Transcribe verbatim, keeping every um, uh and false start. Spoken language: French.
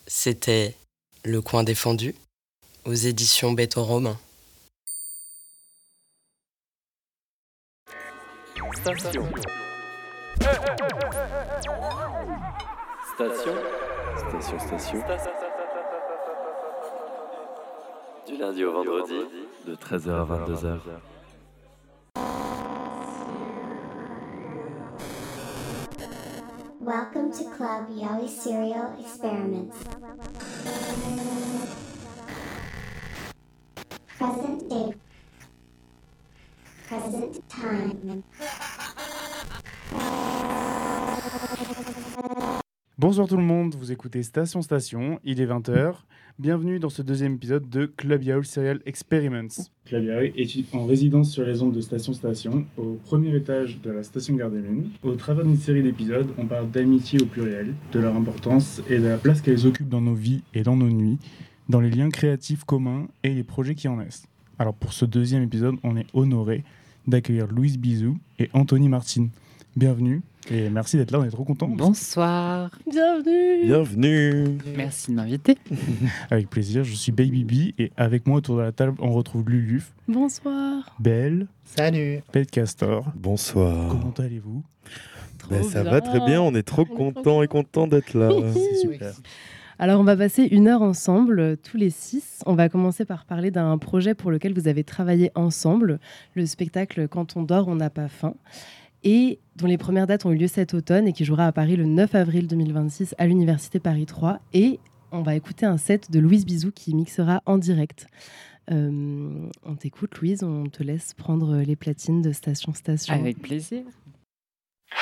C'était Le Coin Défendu aux éditions Béton Romain. Station. Station. Station, station. Du lundi au vendredi, de treize heures à vingt-deux heures. Welcome to Club Yaoi Serial Experiments. Present day. Present time. Bonsoir tout le monde, vous écoutez Station Station, il est vingt heures. Bienvenue dans ce deuxième épisode de Club Yaoi Serial Experiments. Club Yaoi est en résidence sur les ondes de Station Station, au premier étage de la station Gare des Mines. Au travers d'une série d'épisodes, on parle d'amitié au pluriel, de leur importance et de la place qu'elles occupent dans nos vies et dans nos nuits, dans les liens créatifs communs et les projets qui en naissent. Alors pour ce deuxième épisode, on est honoré d'accueillir Louise Bizou et Anthony Martin. Bienvenue et merci d'être là, on est trop contents. Bonsoir. Bienvenue. Bienvenue. Merci de m'inviter. Avec plaisir, je suis Baby B et avec moi autour de la table, on retrouve Luluf. Bonsoir. Belle. Salut. Pet Castor. Bonsoir. Comment allez-vous ? Ben, ça va très bien, on est trop contents et contents d'être là. C'est super. Alors, on va passer une heure ensemble, tous les six. On va commencer par parler d'un projet pour lequel vous avez travaillé ensemble, le spectacle « Quand on dort, on n'a pas faim », et dont les premières dates ont eu lieu cet automne et qui jouera à Paris le neuf avril deux mille vingt-six à l'Université Paris trois. Et on va écouter un set de Louise Bizou qui mixera en direct. Euh, on t'écoute, Louise, on te laisse prendre les platines de Station Station. Avec plaisir.